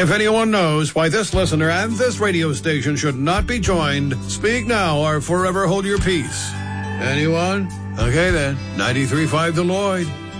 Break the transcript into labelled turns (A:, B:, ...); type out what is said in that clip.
A: If anyone knows why this listener and this radio station should not be joined, speak now or forever hold your peace. Anyone? Okay then, 93.5 The Lloyd.